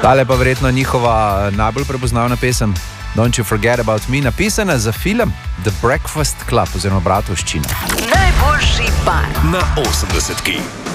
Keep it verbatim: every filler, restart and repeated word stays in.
Tale pa verjetno njihova najbolj prepoznavna pesem Don't You Forget About Me, napisana za film The Breakfast Club oziroma Bratovščina. Najboljši bar na osemdesetki.